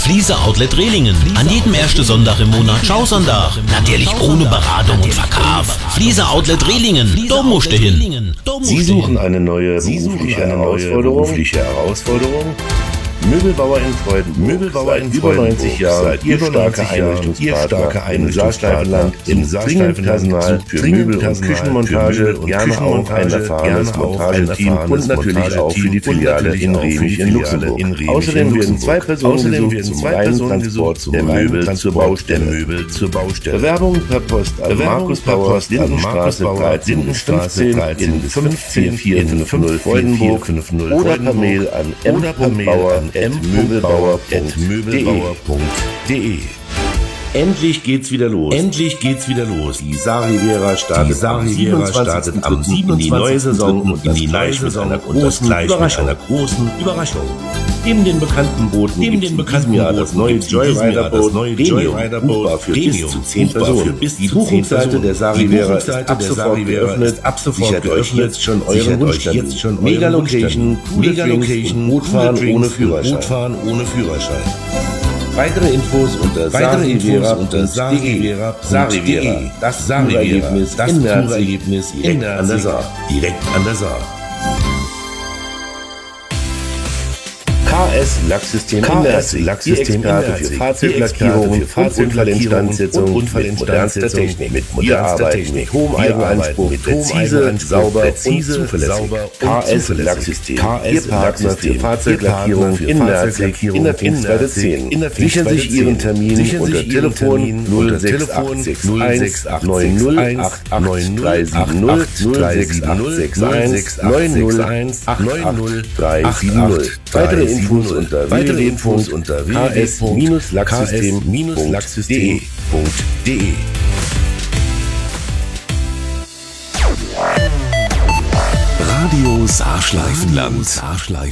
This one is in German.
Fliese Outlet Rehlingen. An jedem ersten Sonntag im Monat Schausonntag. Natürlich ohne Beratung und Verkauf. Fliese Outlet Rehlingen. Da musst du hin. Sie suchen eine neue berufliche Herausforderung? Möbelbauer in Freudenburg, seit über 90 Jahren Ihr starker Einrichtungspartner im Saarschleifenland, im dringend Personal für Möbel- und Küchenmontage, gerne auch ein erfahrenes Montageteam und natürlich auch für die Filiale in Rehmich in Luxemburg. Außerdem werden 2 Personen gesucht zum reinen Transport der Möbel zur Baustelle. Bewerbung per Post an Markus Bauer, Lindenstraße 13 15 in 15450 Freudenburg oder per Mail an m.bauer@möbelbauer.de. Endlich geht's wieder los. Die Saar-Riviera startet am 27. in die neue Saison und das gleich mit einer großen Überraschung. Neben den bekannten Booten gibt es in diesem Jahr das neue Joyrider-Boot Demio, buchbar für bis zu 10 Personen. Die Buchungsseite der Saar-Riviera ist ab sofort geöffnet. Sichert euch jetzt schon euren Wunschtermin. Mega-Location, Bootfahren ohne Führerschein. Weitere Infos unter saarriviera.de. Das Tourerlebnis direkt an der Saar. KS Lacksystem in Merzig, Ihr Experte für Fahrzeuglackierungen und Unfallinstandsetzung mit modernster Technik, mit hohem Eigenanspruch, präzise, sauber und zuverlässig. KS Lacksystem, Ihr Partner für Fahrzeuglackierung in Merzig in der Pfingstweide 10. Sichern sich Ihren Termin unter Telefon 06861 90 370 06861 90 370. Weitere Infos unter www.ks-lacksystem.de. Radio Saarschleifenland.